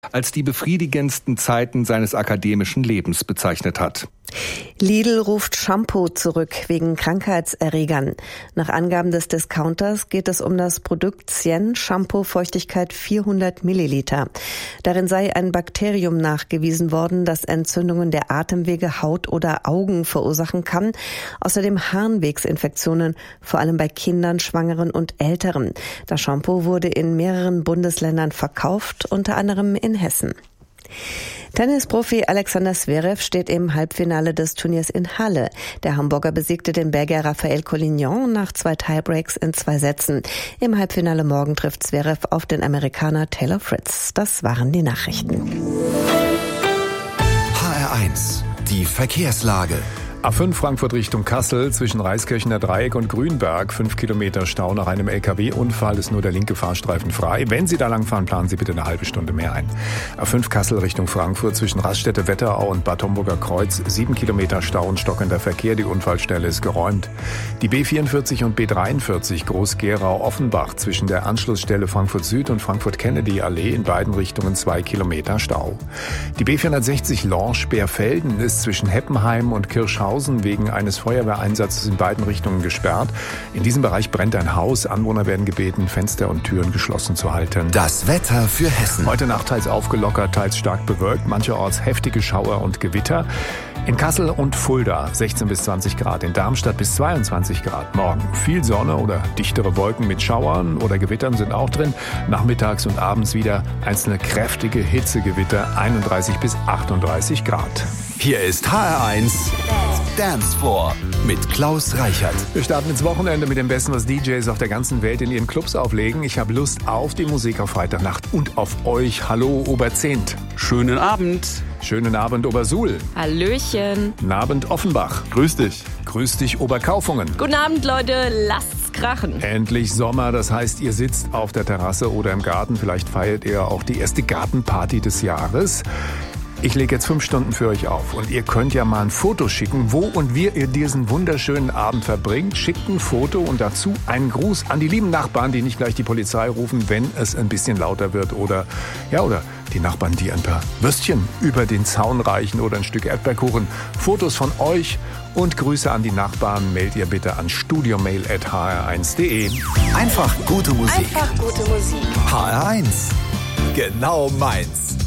als die befriedigendsten Zeiten seines akademischen Lebens bezeichnet hat. Lidl ruft Shampoo zurück wegen Krankheitserregern. Nach Angaben des Discounters geht es um das Produkt Cien Shampoo Feuchtigkeit 400 Milliliter. Darin sei ein Bakterium nachgewiesen worden, das Entzündungen der Atemwege, Haut oder Augen verursachen kann. Außerdem Harnwegsinfektionen, vor allem bei Kindern, Schwangeren und Älteren. Das Shampoo wurde in mehreren Bundesländern verkauft, unter anderem in Hessen. Tennisprofi Alexander Zverev steht im Halbfinale des Turniers in Halle. Der Hamburger besiegte den Belgier Raphael Collignon nach 2 Tiebreaks in 2 Sätzen. Im Halbfinale morgen trifft Zverev auf den Amerikaner Taylor Fritz. Das waren die Nachrichten. HR1, die Verkehrslage. A5 Frankfurt Richtung Kassel zwischen Reiskirchener Dreieck und Grünberg. 5 Kilometer Stau nach einem LKW-Unfall, ist nur der linke Fahrstreifen frei. Wenn Sie da langfahren, planen Sie bitte eine halbe Stunde mehr ein. A5 Kassel Richtung Frankfurt zwischen Raststätte Wetterau und Bad Homburger Kreuz. 7 Kilometer Stau und stockender Verkehr. Die Unfallstelle ist geräumt. Die B44 und B43 Groß-Gerau-Offenbach zwischen der Anschlussstelle Frankfurt Süd und Frankfurt-Kennedy-Allee in beiden Richtungen 2 Kilometer Stau. Die B460 Lorsch-Beerfelden ist zwischen Heppenheim und Kirschhausen wegen eines Feuerwehreinsatzes in beiden Richtungen gesperrt. In diesem Bereich brennt ein Haus. Anwohner werden gebeten, Fenster und Türen geschlossen zu halten. Das Wetter für Hessen. Heute Nacht teils aufgelockert, teils stark bewölkt, mancherorts heftige Schauer und Gewitter. In Kassel und Fulda 16 bis 20 Grad, in Darmstadt bis 22 Grad. Morgen viel Sonne oder dichtere Wolken mit Schauern oder Gewittern sind auch drin. Nachmittags und abends wieder einzelne kräftige Hitzegewitter, 31 bis 38 Grad. Hier ist HR1 Dance Floor mit Klaus Reichert. Wir starten ins Wochenende mit dem Besten, was DJs auf der ganzen Welt in ihren Clubs auflegen. Ich habe Lust auf die Musik auf Freitagnacht und auf euch. Hallo Oberzehnt. Schönen Abend. Schönen Abend Obersuhl. Hallöchen. Guten Abend Offenbach. Grüß dich. Grüß dich Oberkaufungen. Guten Abend, Leute. Lasst's krachen. Endlich Sommer, das heißt, ihr sitzt auf der Terrasse oder im Garten. Vielleicht feiert ihr auch die erste Gartenparty des Jahres. Ich lege jetzt 5 Stunden für euch auf und ihr könnt ja mal ein Foto schicken, wo und wie ihr diesen wunderschönen Abend verbringt. Schickt ein Foto und dazu einen Gruß an die lieben Nachbarn, die nicht gleich die Polizei rufen, wenn es ein bisschen lauter wird oder die Nachbarn, die ein paar Würstchen über den Zaun reichen oder ein Stück Erdbeerkuchen. Fotos von euch und Grüße an die Nachbarn meldet ihr bitte an studiomail@hr1.de. Einfach gute Musik. Einfach gute Musik. HR1, genau meins.